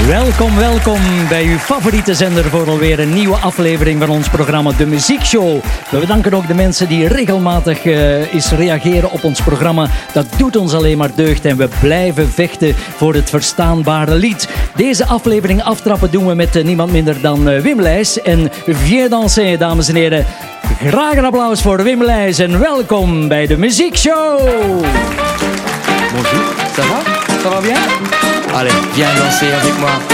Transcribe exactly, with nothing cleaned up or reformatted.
Welkom, welkom bij uw favoriete zender voor alweer een nieuwe aflevering van ons programma De Muziekshow. We bedanken ook de mensen die regelmatig uh, eens reageren op ons programma. Dat doet ons alleen maar deugd en we blijven vechten voor het verstaanbare lied. Deze aflevering aftrappen doen we met uh, niemand minder dan uh, Wim Leijs en Viens danser, dames en heren. Graag een applaus voor Wim Leijs en welkom bij De Muziekshow. Bonjour, ça va? Ça va bien? Allez, viens danser avec moi.